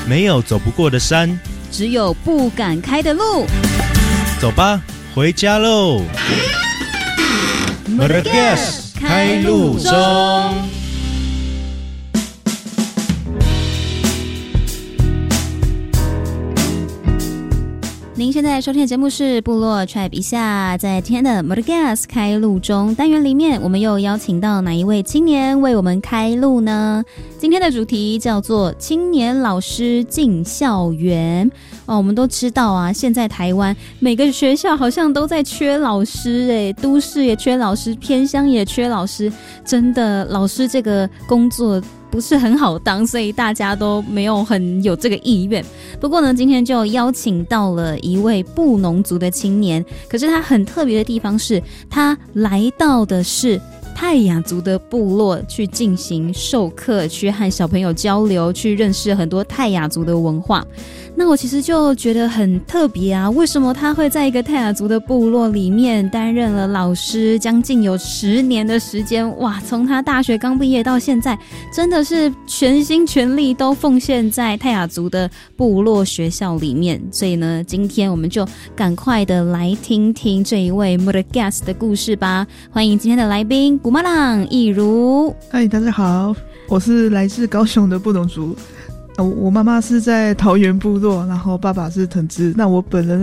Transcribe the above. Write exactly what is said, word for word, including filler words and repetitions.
没有走不过的山， 只有不敢开的路。 走吧，回家喽。Madagascar 开路中。 您现在收听的节目是部落 Tribe 一下，在今天的 Madagascar 开路中单元里面，我们又邀请到哪一位青年为我们开路呢？今天的主题叫做青年老师进校园。哦，我们都知道啊，现在台湾每个学校好像都在缺老师诶，都市也缺老师，偏乡也缺老师，真的老师这个工作不是很好当，所以大家都没有很有这个意愿。不过呢，今天就邀请到了一位布农族的青年，可是他很特别的地方是，他来到的是泰雅族的部落去进行授课，去和小朋友交流，去认识很多泰雅族的文化。那我其实就觉得很特别啊，为什么他会在一个泰雅族的部落里面担任了老师，将近有十年的时间，哇，从他大学刚毕业到现在，真的是全心全力都奉献在泰雅族的部落学校里面。所以呢，今天我们就赶快的来听听这一位 Madagascar 的故事吧。欢迎今天的来宾古玛朗易如。 嗨，大家好，我是来自高雄的布农族。我妈妈是在桃园部落，然后爸爸是藤枝。那我本人